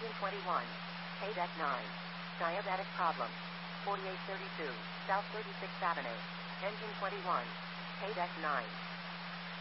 Engine 21. Deck 9. Diabetic problem. 4832, South 36th Avenue. Engine 21. Deck 9.